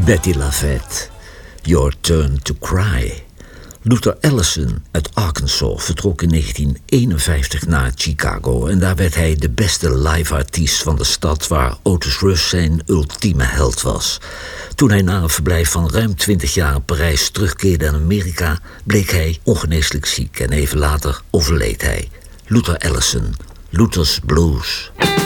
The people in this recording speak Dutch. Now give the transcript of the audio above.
Betty LaFette, Your Turn to Cry. Luther Allison uit Arkansas vertrok in 1951 naar Chicago en daar werd hij de beste live-artiest van de stad waar Otis Rush zijn ultieme held was. Toen hij na een verblijf van ruim 20 jaar in Parijs terugkeerde naar Amerika, bleek hij ongeneeslijk ziek en even later overleed hij. Luther Allison, Luther's Blues.